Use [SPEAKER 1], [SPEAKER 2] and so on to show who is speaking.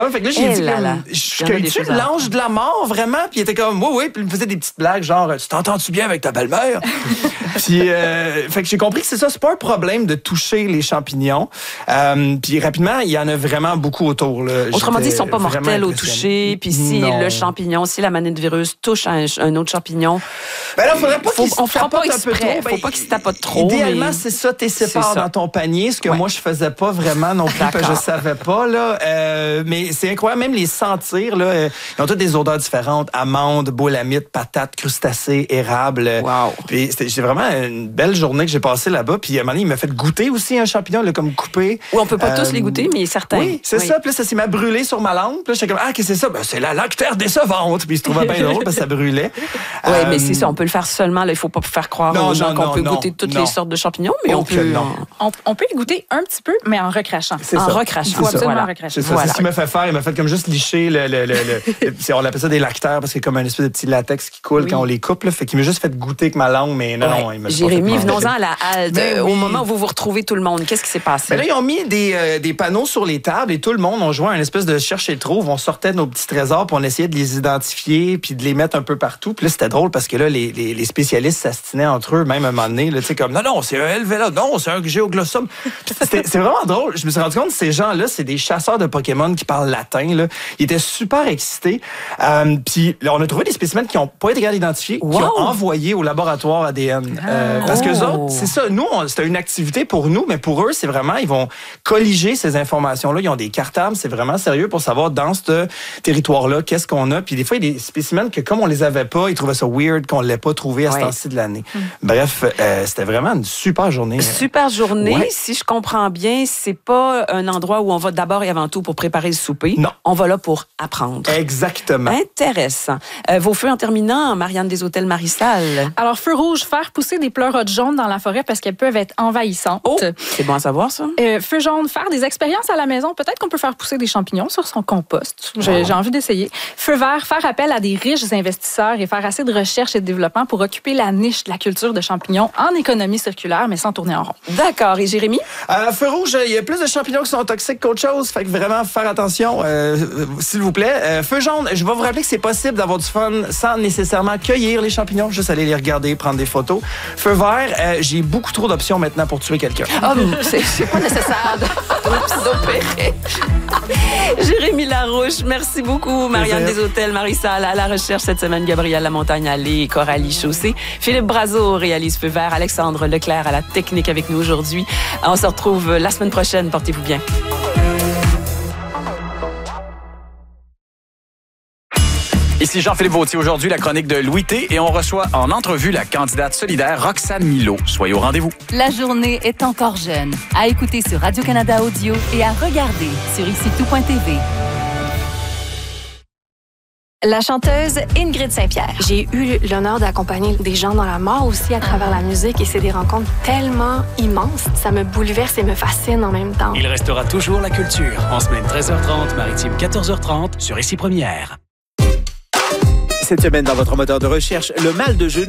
[SPEAKER 1] Fait que là, j'ai dit, je suis l'ange de la mort, vraiment? Puis il était comme, oui. Puis il me faisait des petites blagues, genre, tu t'entends-tu bien avec ta belle-mère? Puis, fait que j'ai compris que c'est ça, c'est pas un problème de toucher les champignons. Puis rapidement, il y en a vraiment beaucoup autour. Là.
[SPEAKER 2] Autrement dit, ils sont pas mortels au toucher. Puis si le champignon, si la manette virus touche un autre champignon,
[SPEAKER 1] ben là, faudrait pas
[SPEAKER 2] on fera pas exprès. Faut pas qu'il se tapote trop.
[SPEAKER 1] Idéalement, c'est ça, t'es séparé dans ton panier, ce que moi, je faisais pas vraiment non plus, parce que je savais pas. Là. Mais c'est incroyable, même les sentir, là, ils ont toutes des odeurs différentes. Amandes, boulamite, patates, crustacés, érable.
[SPEAKER 2] Wow.
[SPEAKER 1] Puis c'est vraiment une belle journée que j'ai passée là-bas. Puis à un moment donné, il m'a fait goûter aussi un champignon, là, comme coupé.
[SPEAKER 2] Oui, on peut pas tous les goûter, mais certains.
[SPEAKER 1] Oui, c'est ça. Puis là, ça s'est m'a brûlé sur ma langue. Puis là, j'étais comme, qu'est-ce que c'est ça? Ben, c'est la lactaire décevante. Puis il se trouvait bien drôle parce que ça brûlait.
[SPEAKER 2] Oui, mais c'est ça, on peut le faire seulement. Là, il faut pas faire croire aux gens qu'on peut goûter toutes les sortes de champignons, mais on peut
[SPEAKER 3] y goûter un petit peu, mais en recrachant.
[SPEAKER 2] En recrachant.
[SPEAKER 3] Il faut absolument recracher.
[SPEAKER 1] C'est ça. C'est ce qu'il m'a fait faire. Il m'a fait comme juste licher on appelle ça des lactaires parce que c'est comme un espèce de petit latex qui coule quand on les coupe. Là, fait qu'il m'a juste fait goûter avec ma langue, mais non, il m'a
[SPEAKER 2] Jérémy, venons-en à la halte. Au moment où vous vous retrouvez tout le monde, qu'est-ce qui s'est passé?
[SPEAKER 1] Ben là, ils ont mis des panneaux sur les tables et tout le monde, on jouait à une espèce de cherche et trouve. On sortait nos petits trésors puis on essayait de les identifier puis de les mettre un peu partout. Puis là, c'était drôle parce que là, les spécialistes s'astinaient entre eux, même à un moment donné, tu sais, comme non, c'est un Helvela, non, c'est un Géoglossum. C'est vraiment drôle. Je me suis rendu compte que ces gens-là, c'est des chasseurs de Pokémon qui parlent latin. Là. Ils étaient super excités. Puis là, on a trouvé des spécimens qui n'ont pas été capables d'identifier, qui ont envoyé au laboratoire ADN. Parce que eux autres, c'est ça. Nous, c'était une activité pour nous, mais pour eux, c'est vraiment, ils vont colliger ces informations-là. Ils ont des cartables, c'est vraiment sérieux pour savoir dans ce territoire-là, qu'est-ce qu'on a. Puis des fois, il y a des spécimens que comme on les avait pas, ils trouvaient ça weird qu'on ne l'ait pas trouvé à ce temps-ci de l'année. Bref, c'était vraiment une super journée.
[SPEAKER 2] Super journée. Ouais. Si je comprends bien, c'est pas un endroit où on va d'abord et avant tout pour préparer le souper.
[SPEAKER 1] Non.
[SPEAKER 2] On va là pour apprendre.
[SPEAKER 1] Exactement.
[SPEAKER 2] Intéressant. Vos feux en terminant, Marianne des Hôtels Marie-Salle.
[SPEAKER 3] Alors, feu rouge, faire pousser des pleurotes jaunes dans la forêt parce qu'elles peuvent être envahissantes.
[SPEAKER 2] Oh, c'est bon à savoir, ça.
[SPEAKER 3] Feu jaune, faire des expériences à la maison. Peut-être qu'on peut faire pousser des champignons sur son compost. J'ai envie d'essayer. Feu vert, faire appel à des riches investisseurs et faire assez de recherche et de développement pour occuper la niche de la culture de champignons en économie circulaire, mais sans tourner en rond.
[SPEAKER 2] D'accord. Et Jérémy?
[SPEAKER 1] Feu rouge, il y a plus de champignons qui sont toxiques qu'autre chose. Fait que vraiment faire attention, s'il vous plaît. Feu jaune, je vais vous rappeler que c'est possible d'avoir du fun sans nécessairement cueillir les champignons, juste aller les regarder, prendre des photos. Feu vert, j'ai beaucoup trop d'options maintenant pour tuer quelqu'un.
[SPEAKER 2] C'est pas nécessaire d'opérer. Jérémy Larouche, merci beaucoup. Marianne des Hôtels Marie-Salle à la recherche cette semaine. Gabrielle Lamontagne-Allé et Coralie Chaussé. Philippe Brazeau réalise Feu vert. Alexandre Leclerc à la technique avec nous aujourd'hui. On se retrouve la semaine prochaine. Portez-vous bien.
[SPEAKER 4] Ici Jean-Philippe Vautier, aujourd'hui la chronique de Louis T. Et on reçoit en entrevue la candidate solidaire Roxane Milo. Soyez au rendez-vous.
[SPEAKER 5] La journée est encore jeune. À écouter sur Radio-Canada Audio et à regarder sur icitout.tv.
[SPEAKER 6] La chanteuse Ingrid Saint-Pierre. J'ai eu l'honneur d'accompagner des gens dans la mort aussi à travers la musique et c'est des rencontres tellement immenses. Ça me bouleverse et me fascine en même temps.
[SPEAKER 7] Il restera toujours la culture. En semaine 13h30, maritime 14h30 sur Ici Première.
[SPEAKER 8] Cette semaine dans votre moteur de recherche, le mal de genou.